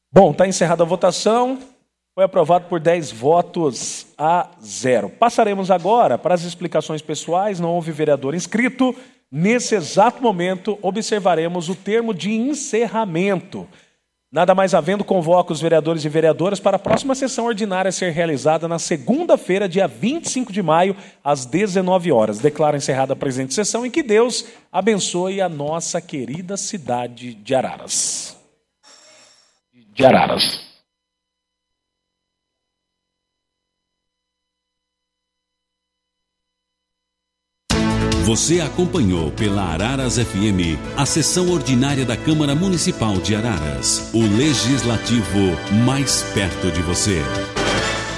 Bom, está encerrada a votação. Foi aprovado por 10 votos a 0. Passaremos agora para as explicações pessoais. Não houve vereador inscrito. Nesse exato momento, observaremos o termo de encerramento. Nada mais havendo, convoco os vereadores e vereadoras para a próxima sessão ordinária a ser realizada na segunda-feira, dia 25 de maio, às 19 horas. Declaro encerrada a presente sessão e que Deus abençoe a nossa querida cidade de Araras. Você acompanhou pela Araras FM a sessão ordinária da Câmara Municipal de Araras. O Legislativo mais perto de você.